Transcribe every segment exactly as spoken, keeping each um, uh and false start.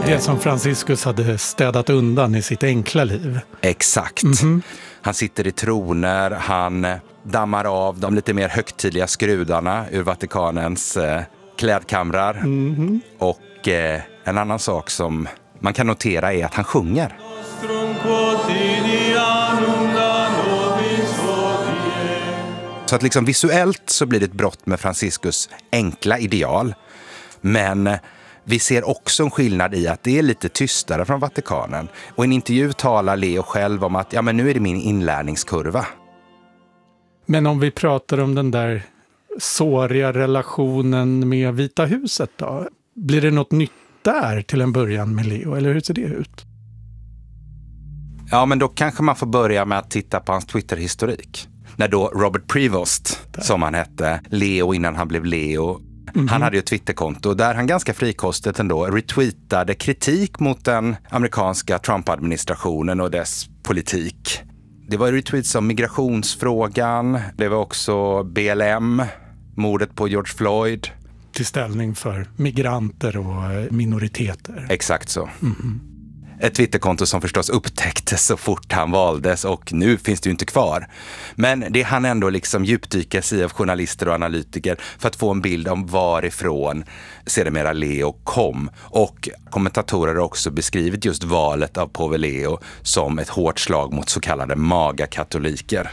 Det som Franciscus hade städat undan i sitt enkla liv. Exakt. Mm-hmm. Han sitter i troner, han dammar av de lite mer högtidliga skrudarna ur Vatikanens eh, klädkamrar. Mm-hmm. Och eh, en annan sak som man kan notera är att han sjunger. Så att liksom visuellt så blir det ett brott med Franciscus enkla ideal. Men vi ser också en skillnad i att det är lite tystare från Vatikanen. Och i en intervju talar Leo själv om att ja, men nu är det min inlärningskurva. Men om vi pratar om den där såriga relationen med Vita huset då? Blir det något nytt där till en början med Leo, eller hur ser det ut? Ja, men då kanske man får börja med att titta på hans Twitter-historik. När då Robert Prevost, där, som han hette, Leo innan han blev Leo, mm-hmm. han hade ju ett Twitterkonto där han ganska frikostigt ändå retweetade kritik mot den amerikanska Trump-administrationen och dess politik. Det var retweets om migrationsfrågan, det var också B L M, mordet på George Floyd. Till ställning för migranter och minoriteter. Exakt så. Mm-hmm. Ett Twitterkonto som förstås upptäcktes så fort han valdes och nu finns det ju inte kvar. Men det han ändå liksom djupdykas i av journalister och analytiker för att få en bild om varifrån sedermera Leo kom. Och kommentatorer har också beskrivit just valet av påve Leo som ett hårt slag mot så kallade magakatoliker.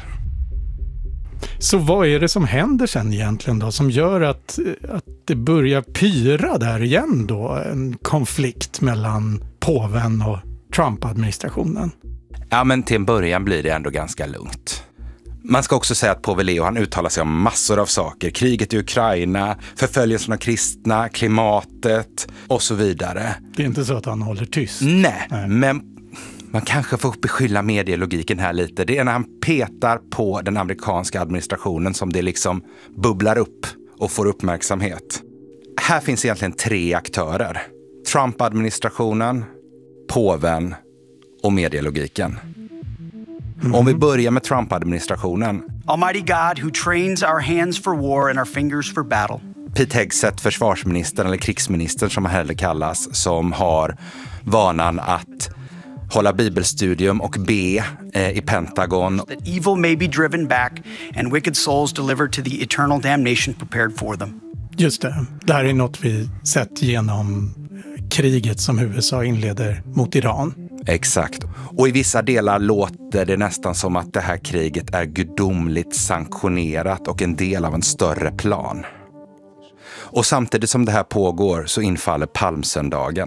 Så vad är det som händer sen egentligen då som gör att, att det börjar pyra där igen då? En konflikt mellan påven och Trump-administrationen? Ja, men till en början blir det ändå ganska lugnt. Man ska också säga att påve Leo han uttalar sig om massor av saker. Kriget i Ukraina, förföljelsen av kristna, klimatet och så vidare. Det är inte så att han håller tyst? Nej, Nej. men man kanske får beskylla medielogiken här lite. Det är när han petar på den amerikanska administrationen som det liksom bubblar upp och får uppmärksamhet. Här finns egentligen tre aktörer. Trump-administrationen, påven och medielogiken. Mm. Om vi börjar med Trump-administrationen. Almighty God who trains our hands for war and our fingers for battle. Pete Hegseth, försvarsministern eller krigsministern som han hellre kallas, som har vanan att hålla bibelstudium och be eh, i Pentagon. That evil may be driven back and wicked souls delivered to the eternal damnation prepared for them. Just det. Det här är något vi sett genom kriget som U S A inleder mot Iran. Exakt. Och i vissa delar låter det nästan som att det här kriget är gudomligt sanktionerat och en del av en större plan. Och samtidigt som det här pågår så infaller palmsöndagen.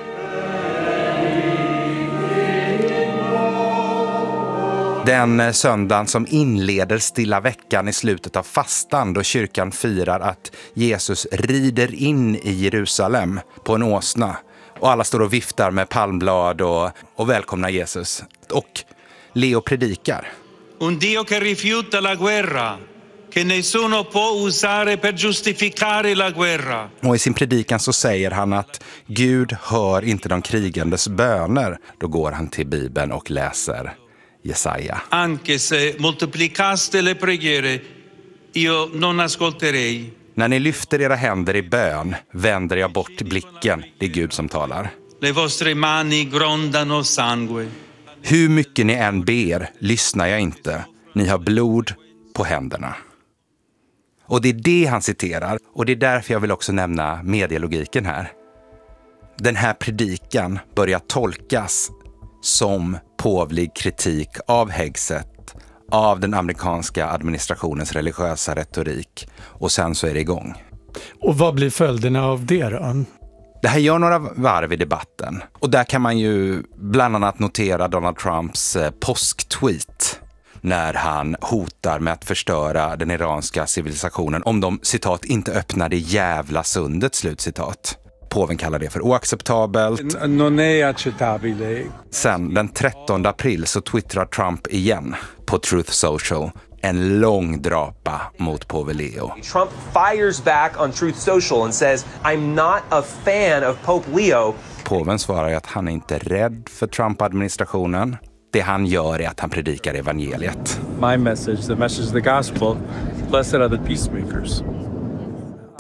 Den söndagen som inleder stilla veckan i slutet av fastan då kyrkan firar att Jesus rider in i Jerusalem på en åsna. Och alla står och viftar med palmblad och, och välkomnar Jesus. Och Leo predikar. Un Dio che rifiuta la guerra, che nessuno può usare per giustificare la guerra. Och i sin predikan så säger han att Gud hör inte de krigandes böner. Då går han till Bibeln och läser Jesaja. Anche se moltiplicaste le preghiere, io non ascolterei. När ni lyfter era händer i bön vänder jag bort blicken. Det är Gud som talar. Le vostre mani grondano sangue. Hur mycket ni än ber lyssnar jag inte. Ni har blod på händerna. Och det är det han citerar. Och det är därför jag vill också nämna medielogiken här. Den här predikan börjar tolkas som påvlig kritik av Hegseth, av den amerikanska administrationens religiösa retorik. Och sen så är det igång. Och vad blir följderna av det då? Det här gör några varv i debatten. Och där kan man ju bland annat notera Donald Trumps påsktweet. När han hotar med att förstöra den iranska civilisationen om de, citat, inte öppnar det jävla sundet, slutcitat. Påven kallar det för oacceptabelt. Non è accettabile. Sen den trettonde april så twittrar Trump igen på Truth Social en lång drapa mot påve Leo. Trump fires back on Truth Social and says, I'm not a fan of Pope Leo. Påven svarar ju att han är inte rädd för Trump-administrationen. Det han gör är att han predikar evangeliet. My message, the message of the gospel, blessed are the peacemakers.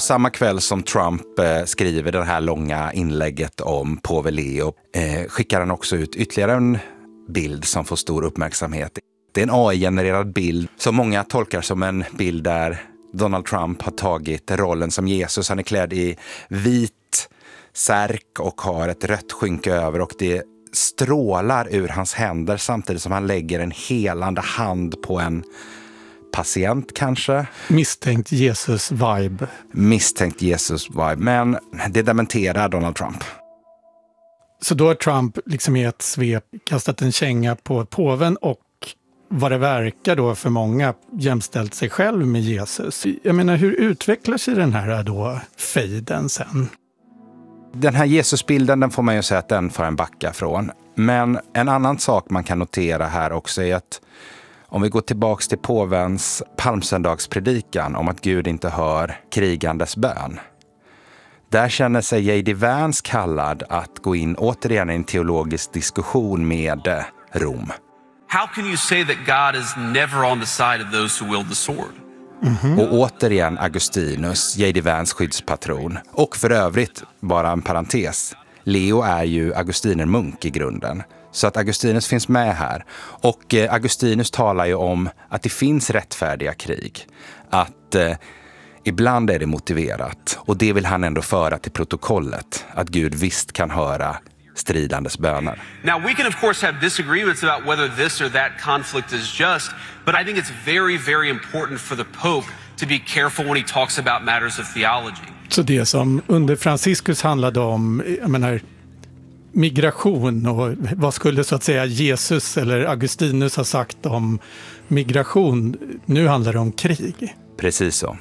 Samma kväll som Trump eh, skriver det här långa inlägget om påve Leo eh, skickar han också ut ytterligare en bild som får stor uppmärksamhet. Det är en A I-genererad bild som många tolkar som en bild där Donald Trump har tagit rollen som Jesus. Han är klädd i vit särk och har ett rött skynke över, och det strålar ur hans händer samtidigt som han lägger en helande hand på en patient kanske. Misstänkt Jesus-vibe. Misstänkt Jesus-vibe, men det dementerar Donald Trump. Så då har Trump liksom i ett svep kastat en känga på påven och vad det verkar då för många jämställt sig själv med Jesus. Jag menar, hur utvecklar sig den här då fejden sen? Den här Jesusbilden, den får man ju säga att den får en backa från. Men en annan sak man kan notera här också är att om vi går tillbaks till påvens palmsöndagspredikan om att Gud inte hör krigandes bön. Där känner sig J D Vance kallad att gå in återigen i en teologisk diskussion med Rom. How can you say that God is never on the side of those who wield the sword? Mm-hmm. Och återigen Augustinus, J D Vance skyddspatron. Och för övrigt, bara en parentes, Leo är ju augustinermunk i grunden. Så att Augustinus finns med här. Och eh, Augustinus talar ju om att det finns rättfärdiga krig. Att eh, ibland är det motiverat. Och det vill han ändå föra till protokollet. Att Gud visst kan höra stridandes böner. Now we can of course have disagreements about whether this or that conflict is just, but I think it's very, very important for the Pope to be careful when he talks about matters of theology. Så det som under Franciscus handlade om, jag menar, migration, och vad skulle så att säga Jesus eller Augustinus ha sagt om migration, nu handlar det om krig. Precis så.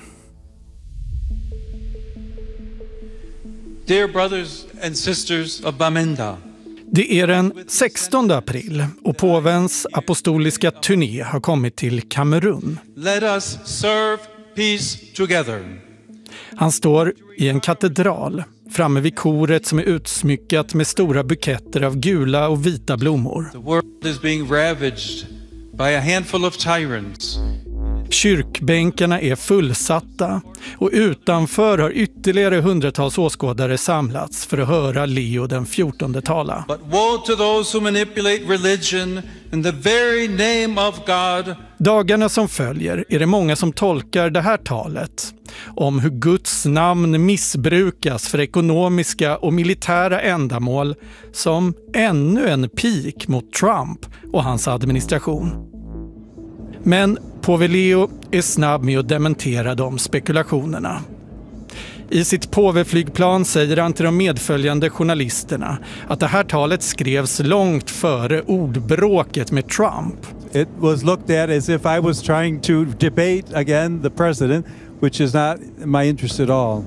Dear brothers and sisters of Bamenda. Det är den sextonde april och påvens apostoliska turné har kommit till Kamerun. Let us serve peace together. Han står i en katedral framme vid koret som är utsmyckat med stora buketter av gula och vita blommor. The world is being ravaged by a handful of tyrants. Kyrkbänkarna är fullsatta och utanför har ytterligare hundratals åskådare samlats för att höra Leo den fjortonde tala. But woe to those who manipulate religion in the very name of God. Dagarna som följer är det många som tolkar det här talet om hur Guds namn missbrukas för ekonomiska och militära ändamål som ännu en pik mot Trump och hans administration. Men påve Leo är snabb med att dementera de spekulationerna. I sitt påveflygplan säger han till de medföljande journalisterna att det här talet skrevs långt före ordbråket med Trump. It was looked at as if I was trying to debate again the president, which is not my interest at all.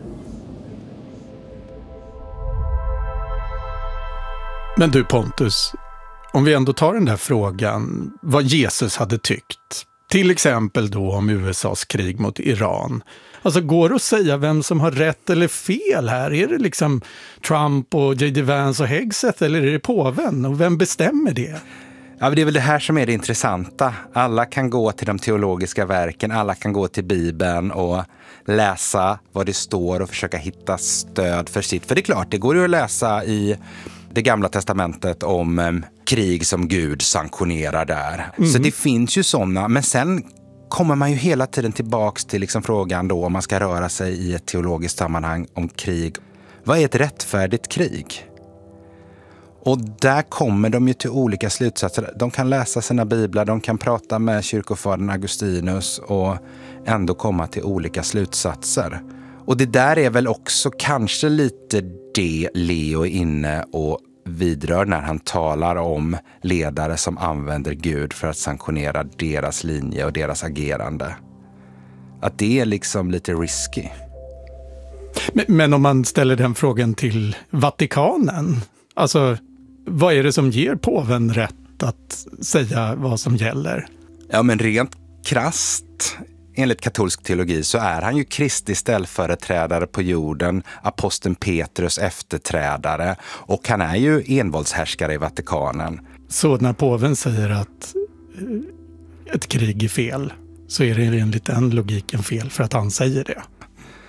Men du Pontus, om vi ändå tar den där frågan vad Jesus hade tyckt, till exempel då om U S A:s krig mot Iran. Alltså går det att säga vem som har rätt eller fel här? Är det liksom Trump och J D Vance och Hegseth eller är det påven? Och vem bestämmer det? Ja, det är väl det här som är det intressanta. Alla kan gå till de teologiska verken, alla kan gå till Bibeln och läsa vad det står och försöka hitta stöd för sitt. För det är klart, det går ju att läsa i det gamla testamentet om um, krig som Gud sanktionerar där. Mm. Så det finns ju sådana, men sen kommer man ju hela tiden tillbaks till liksom frågan då om man ska röra sig i ett teologiskt sammanhang om krig. Vad är ett rättfärdigt krig? Och där kommer de ju till olika slutsatser. De kan läsa sina biblar, de kan prata med kyrkofadern Augustinus och ändå komma till olika slutsatser. Och det där är väl också kanske lite det Leo är inne och vidrör när han talar om ledare som använder Gud för att sanktionera deras linje och deras agerande. Att det är liksom lite risky. Men, men om man ställer den frågan till Vatikanen, alltså vad är det som ger påven rätt att säga vad som gäller? Ja, men rent krasst, enligt katolsk teologi så är han ju Kristi ställföreträdare på jorden, aposteln Petrus efterträdare och han är ju envåldshärskare i Vatikanen. Så när påven säger att ett krig är fel så är det enligt den logiken fel för att han säger det?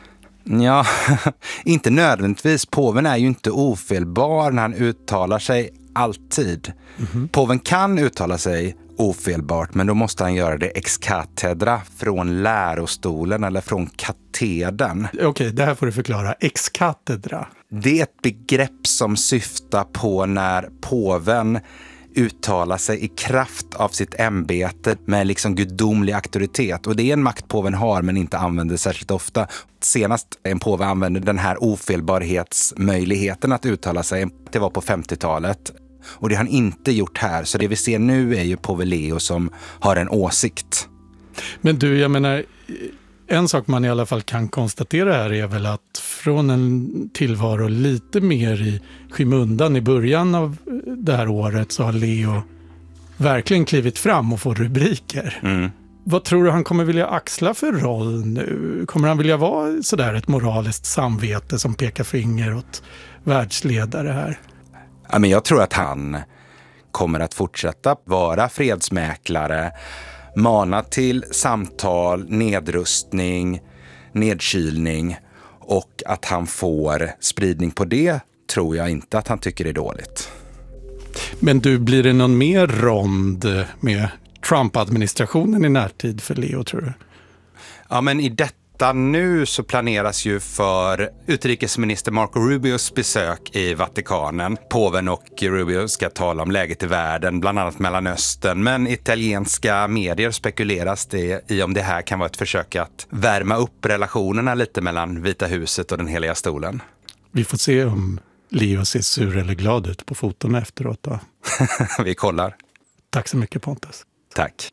Ja, inte nödvändigtvis. Påven är ju inte ofelbar när han uttalar sig alltid. Mm-hmm. Påven kan uttala sig ofelbart, men då måste han göra det ex cathedra, från lärostolen eller från katedern. Okej, okay, det här får du förklara. Ex cathedra. Det är ett begrepp som syftar på när påven uttalar sig i kraft av sitt ämbete med liksom gudomlig auktoritet. Och det är en makt påven har men inte använder särskilt ofta. Senast en påve använde den här ofelbarhetsmöjligheten att uttala sig, det var på femtiotalet. Och det har han inte gjort här. Så det vi ser nu är ju påve Leo som har en åsikt. Men du, jag menar, en sak man i alla fall kan konstatera här är väl att från en tillvaro lite mer i skymundan i början av det här året så har Leo verkligen klivit fram och får rubriker. Mm. Vad tror du han kommer vilja axla för roll nu? Kommer han vilja vara sådär ett moraliskt samvete som pekar finger åt världsledare här? Ja, men jag tror att han kommer att fortsätta vara fredsmäklare, mana till samtal, nedrustning, nedkylning, och att han får spridning på det tror jag inte att han tycker är dåligt. Men du, blir det någon mer rond med Trump-administrationen i närtid för Leo, tror du? Ja, men i detta nu så planeras ju för utrikesminister Marco Rubios besök i Vatikanen. Påven och Rubio ska tala om läget i världen, bland annat Mellanöstern. Men italienska medier spekuleras det i om det här kan vara ett försök att värma upp relationerna lite mellan Vita huset och den heliga stolen. Vi får se om Leo ser sur eller glad ut på foton efteråt då. Vi kollar. Tack så mycket, Pontus. Tack.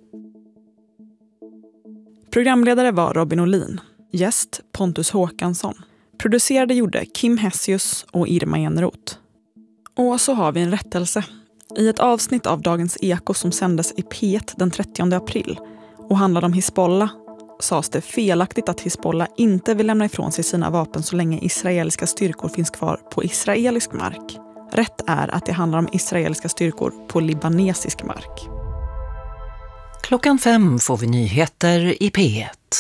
Programledare var Robin Olin. Gäst Pontus Håkansson. Producerade gjorde Kim Hessius och Irma Enroth. Och så har vi en rättelse. I ett avsnitt av Dagens Eko som sändes i P ett den trettionde april och handlade om Hizbollah sades det felaktigt att Hizbollah inte vill lämna ifrån sig sina vapen så länge israeliska styrkor finns kvar på israelisk mark. Rätt är att det handlar om israeliska styrkor på libanesisk mark. Klockan fem får vi nyheter i P ett.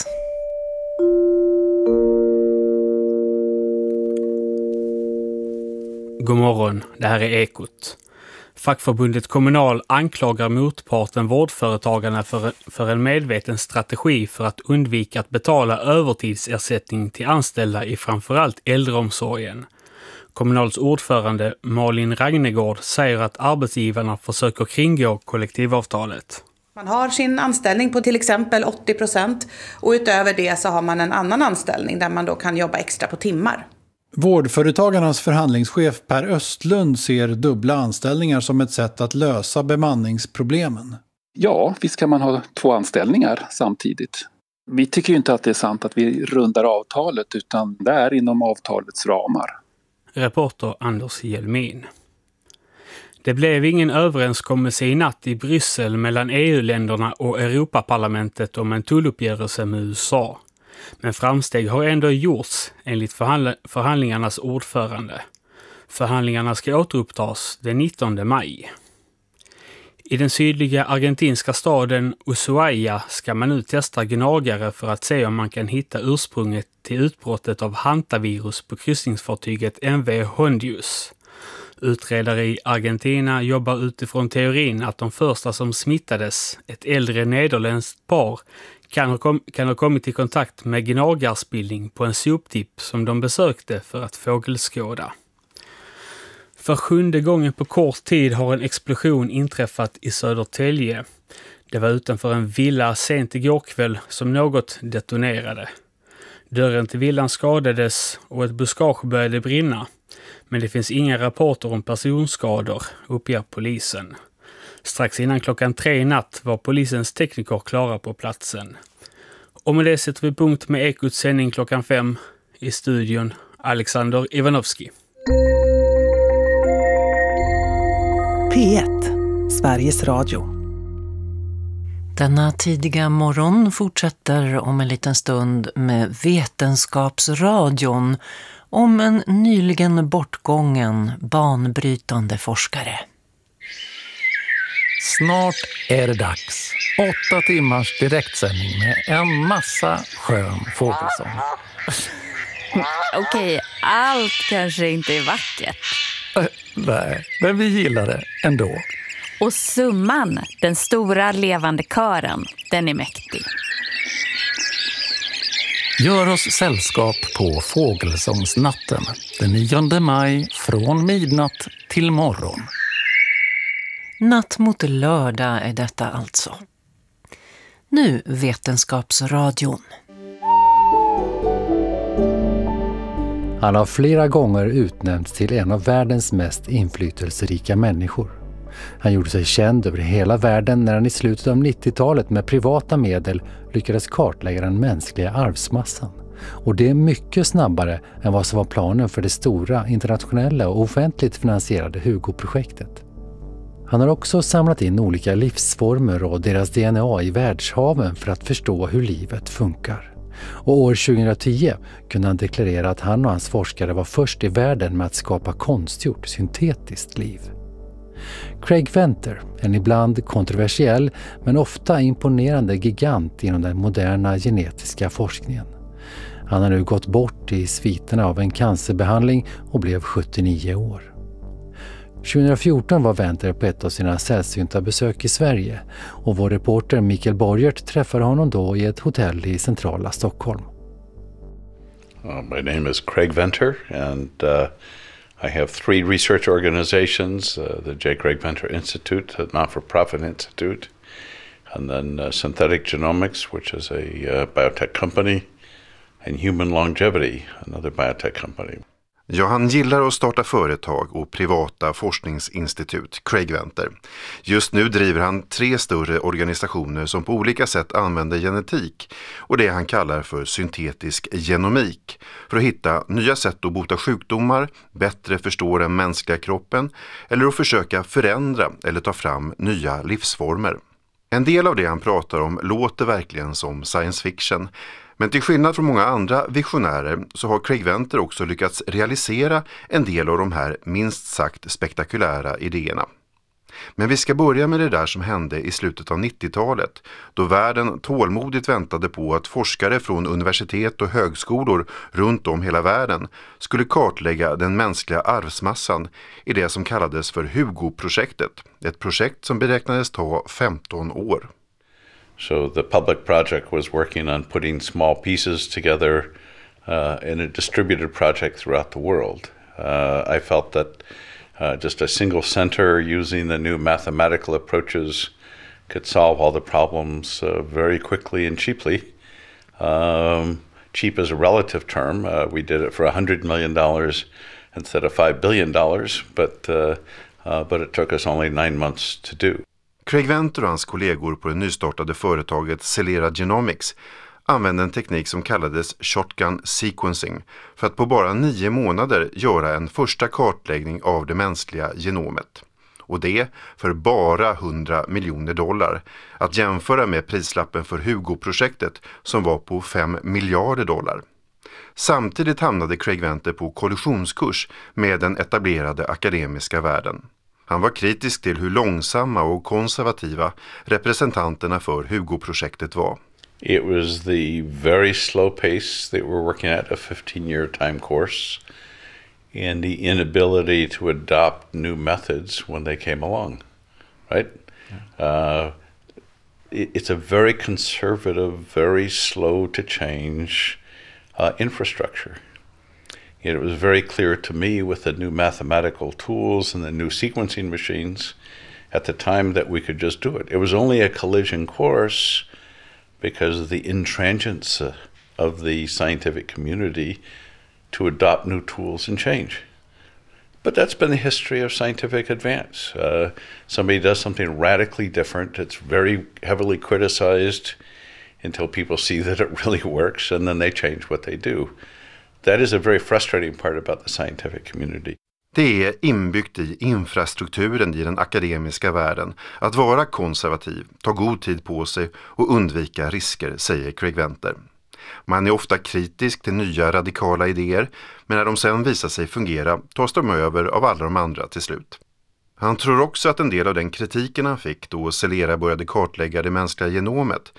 God morgon, det här är Ekot. Fackförbundet Kommunal anklagar motparten vårdföretagarna för, för en medveten strategi för att undvika att betala övertidsersättning till anställda i framförallt äldreomsorgen. Kommunals ordförande Malin Ragnegård säger att arbetsgivarna försöker kringgå kollektivavtalet. Man har sin anställning på till exempel åttio procent och utöver det så har man en annan anställning där man då kan jobba extra på timmar. Vårdföretagarnas förhandlingschef Per Östlund ser dubbla anställningar som ett sätt att lösa bemanningsproblemen. Ja, visst kan man ha två anställningar samtidigt. Vi tycker ju inte att det är sant att vi rundar avtalet utan det är inom avtalets ramar. Reporter Anders Hjelmin. Det blev ingen överenskommelse i natt i Bryssel mellan E U-länderna och Europaparlamentet om en tulluppgörelse med U S A. Men framsteg har ändå gjorts enligt förhandl- förhandlingarnas ordförande. Förhandlingarna ska återupptas den nittonde maj. I den sydliga argentinska staden Ushuaia ska man nu testa gnagare för att se om man kan hitta ursprunget till utbrottet av hantavirus på kryssningsfartyget M V Hondius. Utredare i Argentina jobbar utifrån teorin att de första som smittades, ett äldre nederländskt par, kan ha, kom- kan ha kommit i kontakt med gnagarspillning på en soptipp som de besökte för att fågelskåda. För sjunde gången på kort tid har en explosion inträffat i Södertälje. Det var utanför en villa sent igår kväll som något detonerade. Dörren till villan skadades och ett buskage började brinna. Men det finns inga rapporter om personskador, uppger polisen. Strax innan klockan tre i natt var polisens tekniker klara på platsen. Och med det sätter vi punkt med Ekots sändning klockan fem. I studion Alexander Ivanovski. P ett, Sveriges Radio. Denna tidiga morgon fortsätter om en liten stund med Vetenskapsradion om en nyligen bortgången banbrytande forskare. Snart är det dags. Åtta timmars direktsändning med en massa skön fågelsång. Okej, allt kanske inte är vackert. Äh, nej, men vi gillar det ändå. Och summan, den stora levande kören, den är mäktig. Gör oss sällskap på Fågelsångsnatten den nionde maj från midnatt till morgon. Natt mot lördag är detta alltså. Nu Vetenskapsradion. Han har flera gånger utnämnts till en av världens mest inflytelserika människor. Han gjorde sig känd över hela världen när han i slutet av nittiotalet med privata medel lyckades kartlägga den mänskliga arvsmassan. Och det är mycket snabbare än vad som var planen för det stora internationella och offentligt finansierade Hugo-projektet. Han har också samlat in olika livsformer och deras D N A i världshaven för att förstå hur livet funkar. Och år tjugohundratio kunde han deklarera att han och hans forskare var först i världen med att skapa konstgjort, syntetiskt liv. Craig Venter, en ibland kontroversiell men ofta imponerande gigant inom den moderna genetiska forskningen. Han har nu gått bort i sviterna av en cancerbehandling och blev sjuttionio år. tjugohundrafjorton var Venter på ett av sina sällsynta besök i Sverige och vår reporter Mikael Borgert träffade honom då i ett hotell i centrala Stockholm. Uh, my name is Craig Venter and uh, I have three research organizations, uh, the J. Craig Venter Institute, a not-for-profit institute, and then uh, Synthetic Genomics, which is a uh, biotech company, and Human Longevity, another biotech company. Ja, han gillar att starta företag och privata forskningsinstitut, Craig Venter. Just nu driver han tre större organisationer som på olika sätt använder genetik och det han kallar för syntetisk genomik för att hitta nya sätt att bota sjukdomar, bättre förstå den mänskliga kroppen eller att försöka förändra eller ta fram nya livsformer. En del av det han pratar om låter verkligen som science fiction. Men till skillnad från många andra visionärer så har Craig Venter också lyckats realisera en del av de här minst sagt spektakulära idéerna. Men vi ska börja med det där som hände i slutet av nittiotalet då världen tålmodigt väntade på att forskare från universitet och högskolor runt om hela världen skulle kartlägga den mänskliga arvsmassan i det som kallades för Hugo-projektet. Ett projekt som beräknades ta femton år. So the public project was working on putting small pieces together uh, in a distributed project throughout the world. Uh, I felt that uh, just a single center using the new mathematical approaches could solve all the problems uh, very quickly and cheaply. Um, cheap is a relative term. Uh, we did it for one hundred million dollars instead of five billion dollars, but, uh, uh, but it took us only nine months to do. Craig Venter och hans kollegor på det nystartade företaget Celera Genomics använde en teknik som kallades shotgun sequencing för att på bara nio månader göra en första kartläggning av det mänskliga genomet. Och det för bara hundra miljoner dollar, att jämföra med prislappen för Hugo-projektet som var på fem miljarder dollar. Samtidigt hamnade Craig Venter på kollisionskurs med den etablerade akademiska världen. Han var kritisk till hur långsamma och konservativa representanterna för Hugo-projektet var. It was the very slow pace that we're working at, a fifteen-year time course, and the inability to adopt new methods when they came along, right? Yeah. Uh, it, it's a very conservative, very slow to change uh, infrastructure. It was very clear to me with the new mathematical tools and the new sequencing machines at the time that we could just do it. It was only a collision course because of the intransigence of the scientific community to adopt new tools and change. But that's been the history of scientific advance. Uh, somebody does something radically different. It's very heavily criticized until people see that it really works, and then they change what they do. That is a very frustrating part about the scientific community. Det är inbyggt i infrastrukturen i den akademiska världen att vara konservativ, ta god tid på sig och undvika risker, säger Craig Venter. Man är ofta kritisk till nya radikala idéer, men när de sen visar sig fungera tas de över av alla de andra till slut. Han tror också att en del av den kritiken han fick då Celera började kartlägga det mänskliga genomet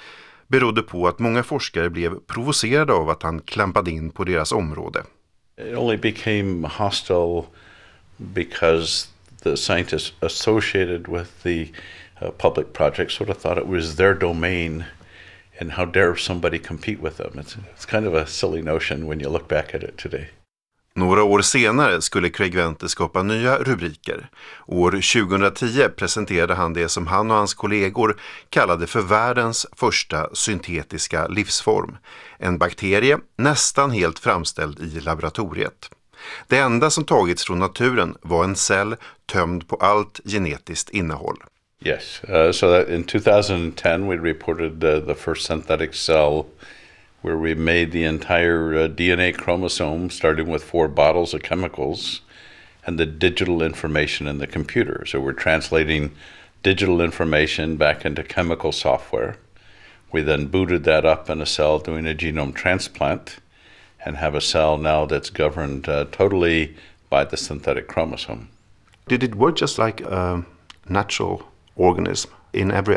berodde på att många forskare blev provocerade av att han klampade in på deras område. It only became hostile because the scientists associated with the uh, public project sort of thought it was their domain, and how dare somebody compete with them. It's, it's kind of a silly notion when you look back at it today. Några år senare skulle Craig Venter skapa nya rubriker. År tjugohundratio presenterade han det som han och hans kollegor kallade för världens första syntetiska livsform. En bakterie nästan helt framställd i laboratoriet. Det enda som tagits från naturen var en cell tömd på allt genetiskt innehåll. Yes, uh, so that in two thousand ten we reported uh, the first synthetic cell where we made the entire uh, D N A chromosome starting with four bottles of chemicals and the digital information in the computer. So we're translating digital information back into chemical software. We then booted that up in a cell doing a genome transplant and have a cell now that's governed uh, totally by the synthetic chromosome. Did it work just like a natural organism in every